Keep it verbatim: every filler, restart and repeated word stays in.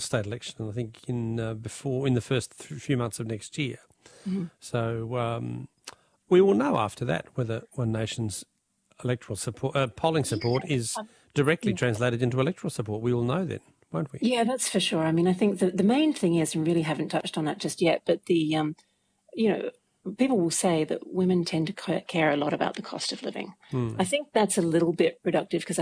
state election, I think, in uh, before in the first th- few months of next year. Mm-hmm. So um, we will know after that whether One Nation's electoral support, uh, polling support, yeah. is directly yeah. translated into electoral support. We will know then, won't we? Yeah, that's for sure. I mean, I think that the main thing is, and really haven't touched on that just yet, but the, um, you know, people will say that women tend to care a lot about the cost of living. Mm. I think that's a little bit reductive because